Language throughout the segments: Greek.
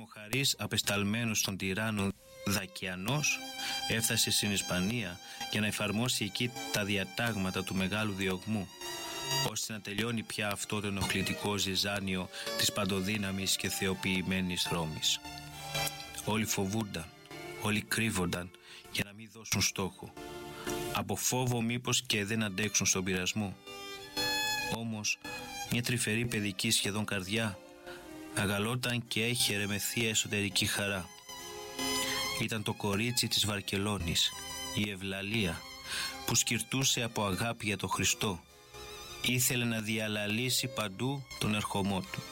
Θερμοχαρής, απεσταλμένος στον τυράννο Δακιανός, έφτασε στην Ισπανία για να εφαρμόσει εκεί τα διατάγματα του μεγάλου διωγμού, ώστε να τελειώνει πια αυτό το ενοχλητικό ζυζάνιο της παντοδύναμης και θεοποιημένης Ρώμης. Όλοι φοβούνταν, όλοι κρύβονταν για να μην δώσουν στόχο, από φόβο μήπως και δεν αντέξουν στον πειρασμό. Όμως μια τρυφερή παιδική σχεδόν καρδιά αγαλόταν και έχερε με θεία εσωτερική χαρά. Ήταν το κορίτσι της Βαρκελόνης, η Ευλαλία, που σκυρτούσε από αγάπη για τον Χριστό. Ήθελε να διαλαλήσει παντού τον ερχομό του.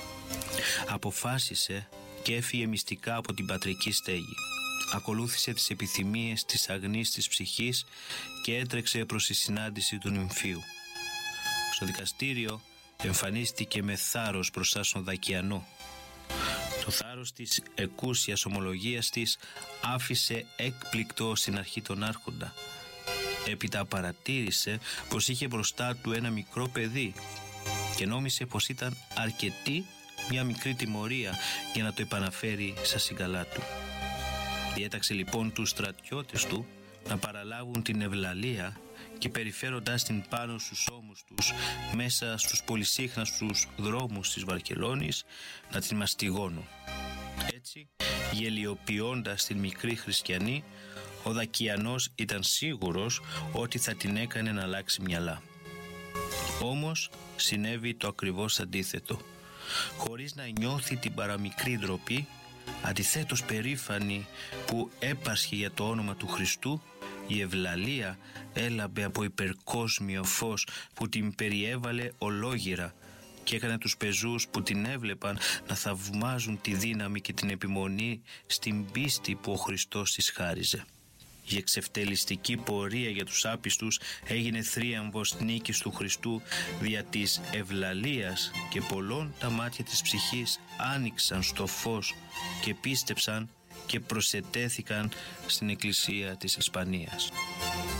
Αποφάσισε και έφυγε μυστικά από την πατρική στέγη. Ακολούθησε τις επιθυμίες της αγνής της ψυχής και έτρεξε προς τη συνάντηση του νυμφίου. Στο δικαστήριο εμφανίστηκε με θάρρος μπροστά στον Δακιανό. Το θάρρος της εκούσιας ομολογίας της άφησε έκπληκτο στην αρχή τον άρχοντα. Έπειτα παρατήρησε πως είχε μπροστά του ένα μικρό παιδί και νόμισε πως ήταν αρκετή μια μικρή τιμωρία για να το επαναφέρει στα συγκαλά του. Διέταξε λοιπόν τους στρατιώτες του να παραλάβουν την Ευλαλία και περιφέροντάς την πάνω στους ώμους τους μέσα στους πολυσύχναστους δρόμους της Βαρκελόνης να την μαστιγώνουν. Έτσι, γελιοποιώντας την μικρή χριστιανή, ο Δακιανός ήταν σίγουρος ότι θα την έκανε να αλλάξει μυαλά. Όμως συνέβη το ακριβώς αντίθετο. Χωρίς να νιώθει την παραμικρή ντροπή, αντιθέτως περήφανη που έπασχε για το όνομα του Χριστού, η Ευλαλία έλαμπε από υπερκόσμιο φως που την περιέβαλε ολόγυρα και έκανε τους πεζούς που την έβλεπαν να θαυμάζουν τη δύναμη και την επιμονή στην πίστη που ο Χριστός της χάριζε. Η εξευτελιστική πορεία για τους άπιστους έγινε θρίαμβος νίκης του Χριστού δια της Ευλαλίας και πολλών τα μάτια της ψυχής άνοιξαν στο φως και πίστεψαν και προσετέθηκαν στην Εκκλησία της Ισπανίας.